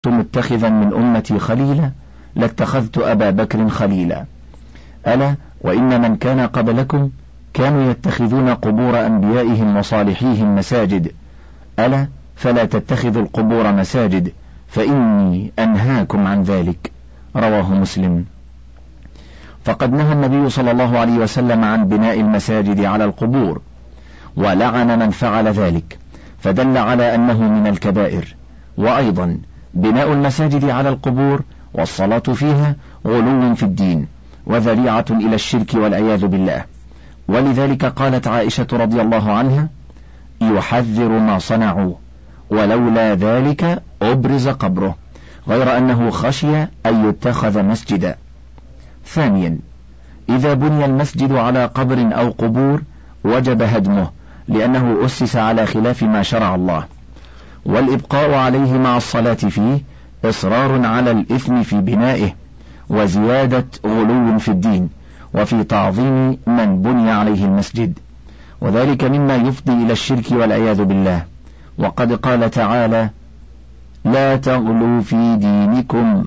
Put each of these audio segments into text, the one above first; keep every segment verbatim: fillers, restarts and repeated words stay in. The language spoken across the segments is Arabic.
متخذا من أمتي خليلا لاتخذت أبا بكر خليلا. ألا وإن من كان قبلكم كانوا يتخذون قبور أنبيائهم وصالحيهم مساجد، ألا فلا تتخذوا القبور مساجد فإني أنهاكم عن ذلك. رواه مسلم. فقد نهى النبي صلى الله عليه وسلم عن بناء المساجد على القبور، ولعن من فعل ذلك، فدل على أنه من الكبائر. وأيضا بناء المساجد على القبور والصلاة فيها غلو في الدين وذريعة إلى الشرك والعياذ بالله. ولذلك قالت عائشة رضي الله عنها: يحذر ما صنعوا ولولا ذلك أبرز قبره، غير أنه خشي أن يتخذ مسجدا. ثانيا، إذا بني المسجد على قبر أو قبور وجب هدمه، لأنه أسس على خلاف ما شرع الله، والإبقاء عليه مع الصلاة فيه إصرار على الإثم في بنائه وزيادة غلو في الدين وفي تعظيم من بني عليه المسجد، وذلك مما يفضي إلى الشرك والعياذ بالله. وقد قال تعالى: لا تغلوا في دينكم.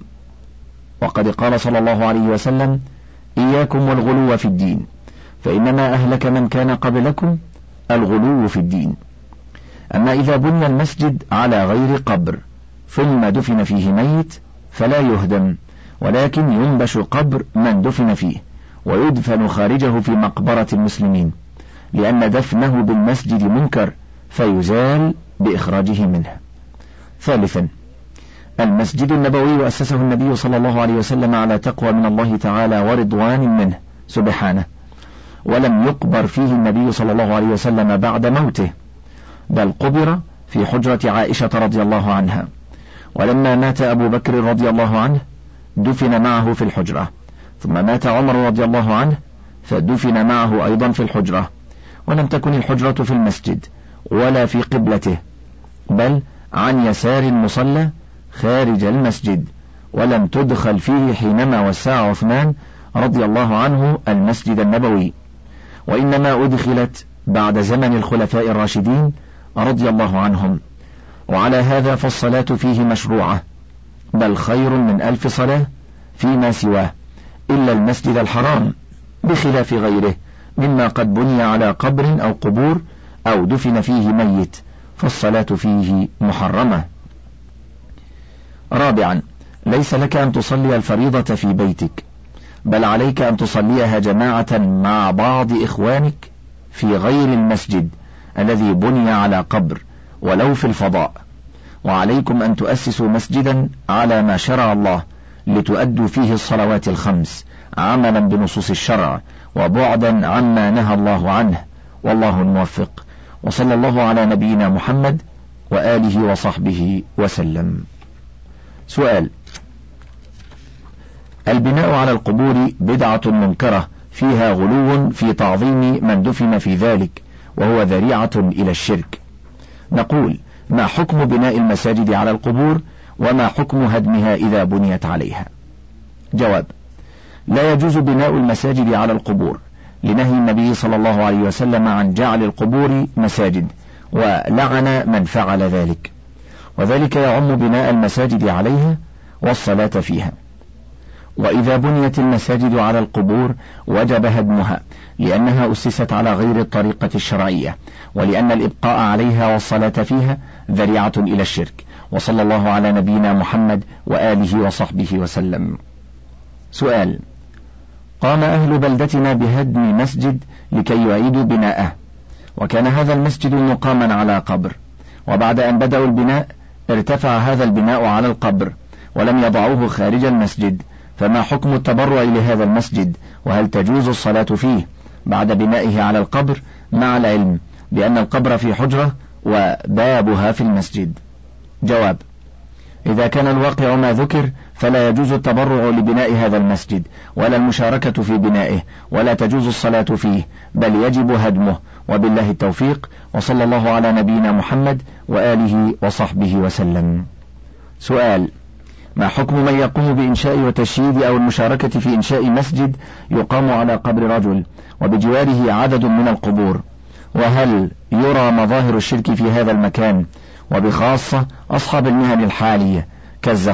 وقد قال صلى الله عليه وسلم: إياكم والغلو في الدين، فإنما أهلك من كان قبلكم الغلو في الدين. أما إذا بني المسجد على غير قبر ثم دفن فيه ميت فلا يهدم، ولكن ينبش قبر من دفن فيه ويدفن خارجه في مقبرة المسلمين، لأن دفنه بالمسجد منكر فيزال بإخراجه منه. ثالثا، المسجد النبوي أسسه النبي صلى الله عليه وسلم على تقوى من الله تعالى ورضوان منه سبحانه، ولم يقبر فيه النبي صلى الله عليه وسلم بعد موته، بل قبر في حجرة عائشة رضي الله عنها. ولما مات أبو بكر رضي الله عنه دفن معه في الحجرة، ثم مات عمر رضي الله عنه فدفن معه أيضا في الحجرة. ولم تكن الحجرة في المسجد ولا في قبلته، بل عن يسار المصلى خارج المسجد، ولم تدخل فيه حينما وسع عثمان رضي الله عنه المسجد النبوي، وإنما أدخلت بعد زمن الخلفاء الراشدين رضي الله عنهم. وعلى هذا فالصلاة فيه مشروعة، بل خير من ألف صلاة فيما سواه، إلا المسجد الحرام بخلاف غيره مما قد بني على قبر أو قبور أو دفن فيه ميت، فالصلاة فيه محرمة. رابعا، ليس لك أن تصلي الفريضة في بيتك، بل عليك أن تصليها جماعة مع بعض إخوانك في غير المسجد الذي بني على قبر ولو في الفضاء. وعليكم أن تؤسسوا مسجدا على ما شرع الله لتؤدوا فيه الصلوات الخمس عملا بنصوص الشرع وبعدا عما نهى الله عنه، والله الموفق. وصلى الله على نبينا محمد وآله وصحبه وسلم. سؤال: البناء على القبور بدعة منكرة فيها غلو في تعظيم من دفن في ذلك، وهو ذريعة إلى الشرك. نقول: ما حكم بناء المساجد على القبور، وما حكم هدمها إذا بنيت عليها؟ جواب: لا يجوز بناء المساجد على القبور، لنهي النبي صلى الله عليه وسلم عن جعل القبور مساجد، ولعن من فعل ذلك، وذلك يعم بناء المساجد عليها والصلاة فيها. وإذا بنيت المساجد على القبور وجب هدمها، لأنها أسست على غير الطريقة الشرعية، ولأن الإبقاء عليها والصلاة فيها ذريعة إلى الشرك. وصلى الله على نبينا محمد وآله وصحبه وسلم. سؤال: قام أهل بلدتنا بهدم مسجد لكي يعيدوا بناءه، وكان هذا المسجد مقاما على قبر، وبعد أن بدأوا البناء ارتفع هذا البناء على القبر ولم يضعوه خارج المسجد، فما حكم التبرع لهذا المسجد؟ وهل تجوز الصلاة فيه بعد بنائه على القبر، مع العلم بأن القبر في حجرة وبابها في المسجد؟ جواب: إذا كان الواقع ما ذكر فلا يجوز التبرع لبناء هذا المسجد ولا المشاركة في بنائه، ولا تجوز الصلاة فيه، بل يجب هدمه، وبالله التوفيق. وصلى الله على نبينا محمد وآله وصحبه وسلم. سؤال: ما حكم من يقوم بإنشاء وتشييد أو المشاركة في إنشاء مسجد يقام على قبر رجل وبجواره عدد من القبور؟ وهل يرى مظاهر الشرك في هذا المكان، وبخاصة أصحاب المهن الحالية كالزخرفة.